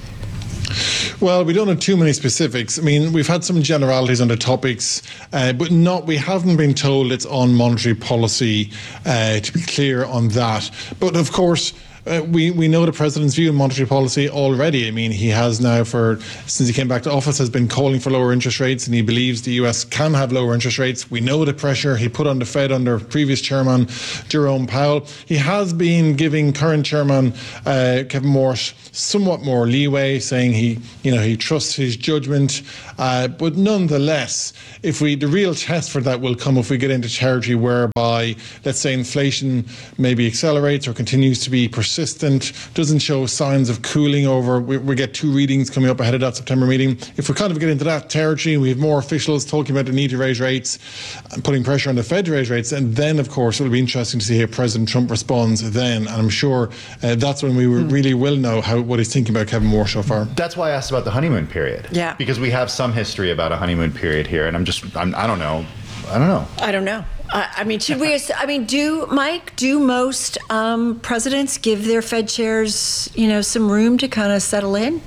Speaker 17: Well, we don't have too many specifics. I mean, we've had some generalities on the topics, uh, but not. We haven't been told it's on monetary policy, uh, to be clear on that. But of course, Uh, we, we know the president's view on monetary policy already. I mean, he has now, for since he came back to office, has been calling for lower interest rates, and he believes the U S can have lower interest rates. We know the pressure he put on the Fed under previous chairman Jerome Powell. He has been giving current chairman uh, Kevin Warsh somewhat more leeway, saying he, you know, he trusts his judgment. Uh, but nonetheless, if we, the real test for that will come if we get into territory whereby, let's say, inflation maybe accelerates or continues to be persistent, doesn't show signs of cooling over. We, we get two readings coming up ahead of that September meeting. If we kind of get into that territory, we have more officials talking about the need to raise rates and putting pressure on the Fed to raise rates, and then, of course, it'll be interesting to see how President Trump responds then. And I'm sure uh, that's when we mm. really will know how what he's thinking about Kevin Warsh so far.
Speaker 24: That's why I asked about the honeymoon period.
Speaker 23: Yeah.
Speaker 24: Because we have some history about a honeymoon period here, and I'm just, I'm, I don't know. I don't know.
Speaker 23: I don't know. Uh, I mean, should we? I mean, do Mike? Do most um, presidents give their Fed chairs, you know, some room to kind of settle in?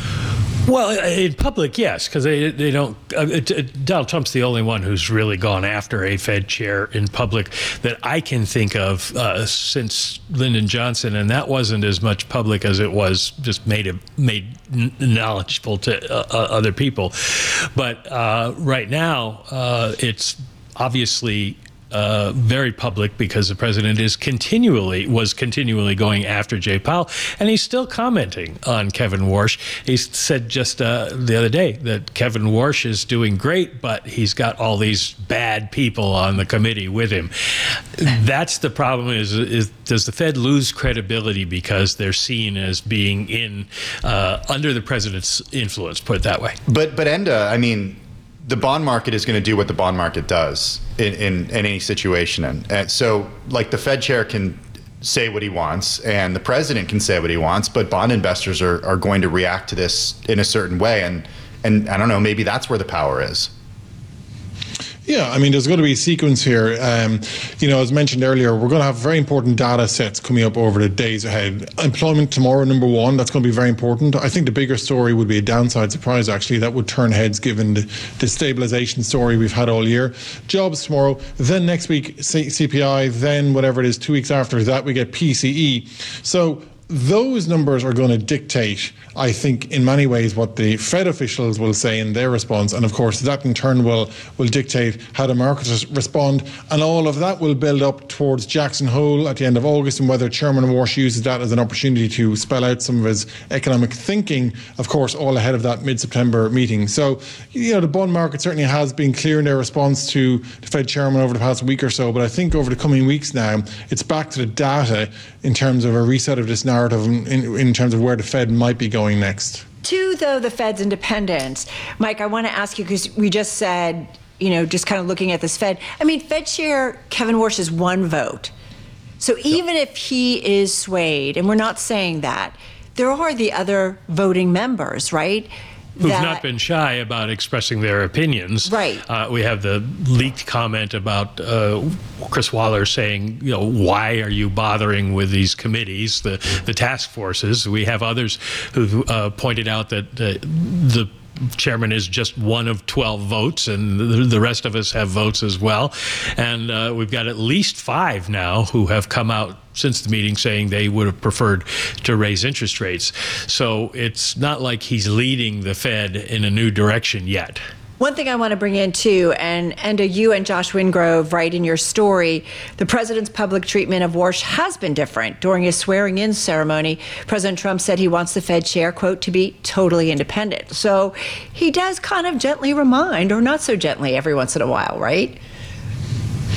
Speaker 2: Well, in public, yes, because they they don't. Uh, Donald Trump's the only one who's really gone after a Fed chair in public that I can think of uh, since Lyndon Johnson, and that wasn't as much public as it was just made a, made knowledgeable to uh, other people. But uh, right now, uh, it's obviously Uh, very public because the president is continually was continually going after Jay Powell, and he's still commenting on Kevin Warsh. He said just uh, the other day that Kevin Warsh is doing great, but he's got all these bad people on the committee with him. That's the problem. Is, is does the Fed lose credibility because they're seen as being in uh, under the president's influence? Put it that way.
Speaker 24: But but Enda, I mean, the bond market is going to do what the bond market does in, in, in any situation. And, and so, like, the Fed chair can say what he wants and the president can say what he wants, but bond investors are, are going to react to this in a certain way. And, and I don't know, maybe that's where the power is.
Speaker 17: Yeah, I mean, there's going to be a sequence here. Um, you know, as mentioned earlier, we're going to have very important data sets coming up over the days ahead. Employment tomorrow, number one, that's going to be very important. I think the bigger story would be a downside surprise, actually. That would turn heads given the, the stabilization story we've had all year. Jobs tomorrow, then next week C P I, then whatever it is, two weeks after that we get P C E. So those numbers are going to dictate, I think, in many ways what the Fed officials will say in their response. And of course, that in turn will, will dictate how the markets respond. And all of that will build up towards Jackson Hole at the end of August, and whether Chairman Warsh uses that as an opportunity to spell out some of his economic thinking, of course, all ahead of that mid-September meeting. So, you know, the bond market certainly has been clear in their response to the Fed chairman over the past week or so. But I think over the coming weeks now, it's back to the data in terms of a reset of this narrative in, in terms of where the Fed might be going next.
Speaker 23: To, though, the Fed's independence, Mike, I want to ask you, because we just said, you know, just kind of looking at this Fed, I mean, Fed Chair Kevin Warsh is one vote. So even if he is swayed, and we're not saying that, there are the other voting members, right?
Speaker 2: Who've
Speaker 23: that,
Speaker 2: not been shy about expressing their opinions.
Speaker 23: Right.
Speaker 2: Uh, we have the leaked comment about uh, Chris Waller saying, you know, why are you bothering with these committees, the, the task forces? We have others who've uh, pointed out that uh, the chairman is just one of twelve votes, and the, the rest of us have votes as well. And uh, we've got at least five now who have come out since the meeting saying they would have preferred to raise interest rates. So it's not like he's leading the Fed in a new direction yet.
Speaker 23: One thing I want to bring in, too, and, and you and Josh Wingrove write in your story, the president's public treatment of Warsh has been different. During his swearing-in ceremony, President Trump said he wants the Fed chair, quote, to be totally independent. So he does kind of gently remind, or not so gently every once in a while, right?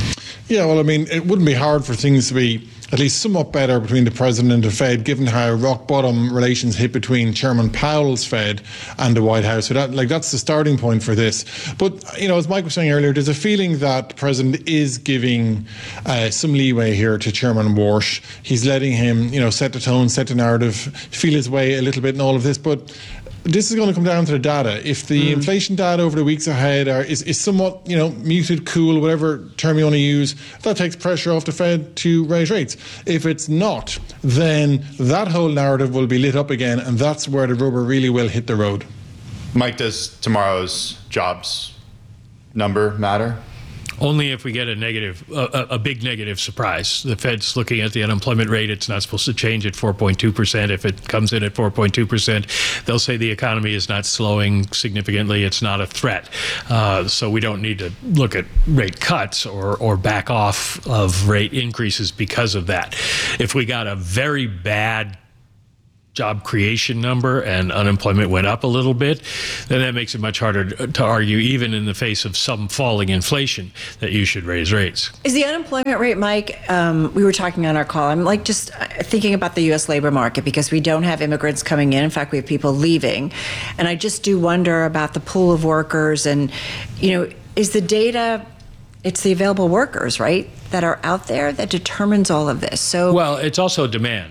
Speaker 17: Yeah, well, I mean, it wouldn't be hard for things to be at least somewhat better between the president and the Fed, given how rock bottom relations hit between Chairman Powell's Fed and the White House. So that, like, that's the starting point for this. But, you know, as Mike was saying earlier, there's a feeling that the president is giving uh, some leeway here to Chairman Warsh. He's letting him, you know, set the tone, set the narrative, feel his way a little bit in all of this. But this is going to come down to the data. If the mm. inflation data over the weeks ahead are, is, is somewhat, you know, muted, cool, whatever term you want to use, that takes pressure off the Fed to raise rates. If it's not, then that whole narrative will be lit up again, and that's where the rubber really will hit the road.
Speaker 24: Mike, does tomorrow's jobs number matter?
Speaker 2: Only if we get a negative, a, a big negative surprise. The Fed's looking at the unemployment rate. It's not supposed to change at four point two percent. If it comes in at four point two percent, they'll say the economy is not slowing significantly. It's not a threat. Uh, so we don't need to look at rate cuts or, or back off of rate increases because of that. If we got a very bad job creation number and unemployment went up a little bit, then that makes it much harder to argue, even in the face of some falling inflation, that you should raise rates.
Speaker 23: Is the unemployment rate, Mike, um, we were talking on our call, I'm like just thinking about the U S labor market because we don't have immigrants coming in. In fact, we have people leaving. And I just do wonder about the pool of workers and, you know, is the data, it's the available workers, right, that are out there that determines all of this. So
Speaker 2: well, it's also demand.